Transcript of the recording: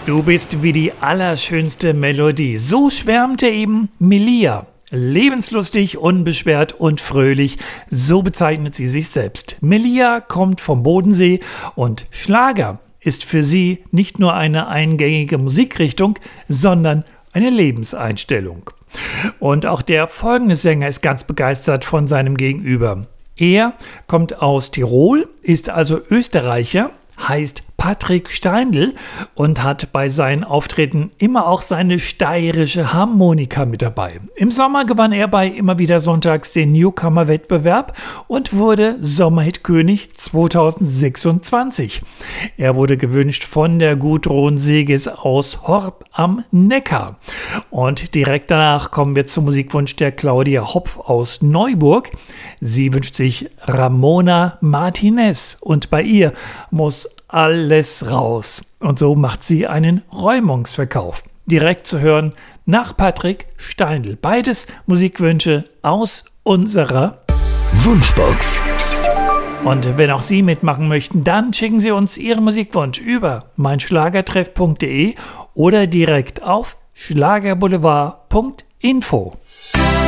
Du bist wie die allerschönste Melodie. So schwärmte eben Melia. Lebenslustig, unbeschwert und fröhlich, so bezeichnet sie sich selbst. Melia kommt vom Bodensee und Schlager ist für sie nicht nur eine eingängige Musikrichtung, sondern eine Lebenseinstellung. Und auch der folgende Sänger ist ganz begeistert von seinem Gegenüber. Er kommt aus Tirol, ist also Österreicher, heißt Patrick Steindl und hat bei seinen Auftritten immer auch seine steirische Harmonika mit dabei. Im Sommer gewann er bei Immer wieder sonntags den Newcomer-Wettbewerb und wurde Sommerhitkönig 2026. Er wurde gewünscht von der Gudrun Seges aus Horb am Neckar. Und direkt danach kommen wir zum Musikwunsch der Claudia Hopf aus Neuburg. Sie wünscht sich Ramona Martinez und bei ihr muss alles raus. Und so macht sie einen Räumungsverkauf. Direkt zu hören nach Patrick Steindl. Beides Musikwünsche aus unserer Wunschbox. Und wenn auch Sie mitmachen möchten, dann schicken Sie uns Ihren Musikwunsch über meinschlagertreff.de oder direkt auf schlagerboulevard.info.